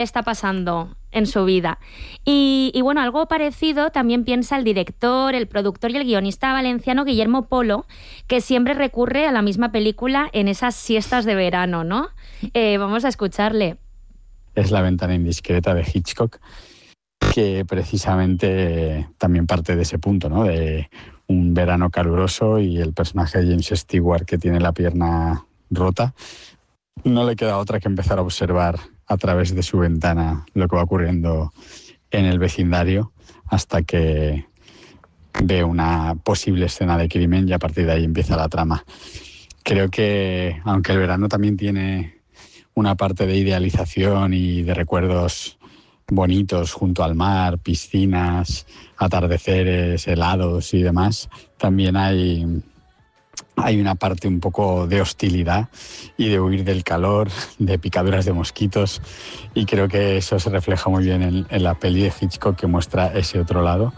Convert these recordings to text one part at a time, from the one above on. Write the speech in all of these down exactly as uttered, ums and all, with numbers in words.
está pasando en su vida. Y, y bueno, algo parecido también piensa el director, el productor y el guionista valenciano Guillermo Polo, que siempre recurre a la misma película en esas siestas de verano, ¿no? Eh, vamos a escucharle. Es La ventana indiscreta de Hitchcock, que precisamente también parte de ese punto, ¿no? De un verano caluroso y el personaje de James Stewart, que tiene la pierna rota. No le queda otra que empezar a observar a través de su ventana lo que va ocurriendo en el vecindario hasta que ve una posible escena de crimen y a partir de ahí empieza la trama. Creo que, aunque el verano también tiene una parte de idealización y de recuerdos bonitos junto al mar, piscinas, atardeceres, helados y demás, también hay... Hay una parte un poco de hostilidad y de huir del calor, de picaduras de mosquitos, y creo que eso se refleja muy bien en, en la peli de Hitchcock, que muestra ese otro lado.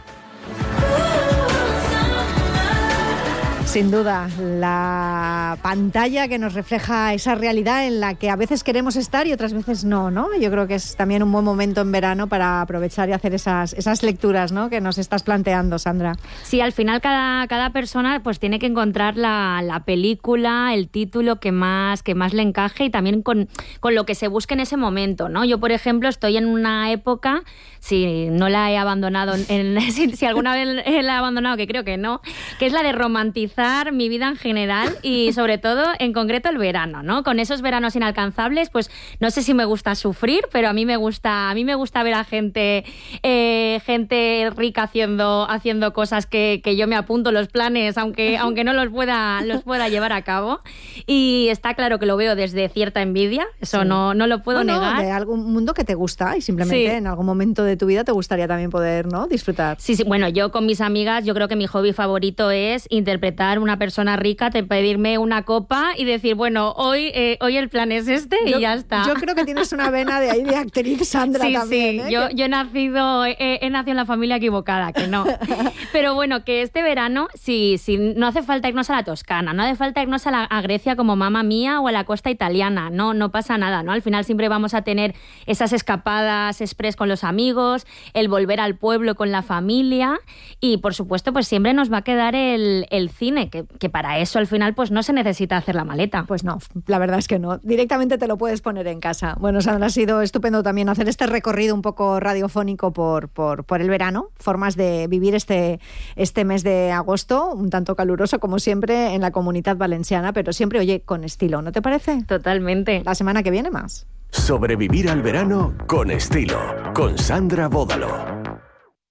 Sin duda, la pantalla que nos refleja esa realidad en la que a veces queremos estar y otras veces no, ¿no? Yo creo que es también un buen momento en verano para aprovechar y hacer esas, esas lecturas, ¿no?, que nos estás planteando, Sandra. Sí, al final cada, cada persona pues tiene que encontrar la, la película, el título que más, que más le encaje y también con, con lo que se busque en ese momento, ¿no? Yo, por ejemplo, estoy en una época, si no la he abandonado, en, si, si alguna vez la he abandonado, que creo que no, que es la de romantizar mi vida en general y sobre todo en concreto el verano, ¿no? Con esos veranos inalcanzables, pues no sé si me gusta sufrir, pero a mí me gusta, a mí me gusta ver a gente, eh, gente rica haciendo, haciendo cosas que, que yo me apunto los planes, aunque, aunque no los pueda, los pueda llevar a cabo. Y está claro que lo veo desde cierta envidia, eso sí. no, no lo puedo bueno, negar. De algún mundo que te gusta y simplemente sí. en algún momento de tu vida te gustaría también poder, ¿no?, disfrutar. Sí, sí, bueno, yo con mis amigas, yo creo que mi hobby favorito es interpretar una persona rica, te pedirme una copa y decir, bueno, hoy, eh, hoy el plan es este y yo, ya está. Yo creo que tienes una vena de ahí de actriz, Sandra, sí, también. Sí, ¿eh? yo, que... yo he nacido, he, he nacido en la familia equivocada, que no. Pero bueno, que este verano, sí, sí, no hace falta irnos a la Toscana, no hace falta irnos a, la, a Grecia como Mamma Mía o a la costa italiana, no, no pasa nada, ¿no? Al final siempre vamos a tener esas escapadas express con los amigos, el volver al pueblo con la familia y, por supuesto, pues siempre nos va a quedar el, el cine, que, que para eso al final pues no se necesita hacer la maleta. Pues no, la verdad es que no. Directamente te lo puedes poner en casa. Bueno, Sandra, ha sido estupendo también hacer este recorrido un poco radiofónico por, por, por el verano, formas de vivir este, este mes de agosto, un tanto caluroso como siempre en la Comunitat Valenciana, pero siempre, oye, con estilo, ¿no te parece? Totalmente. La semana que viene más. Sobrevivir al verano con estilo, con Sandra Bódalo.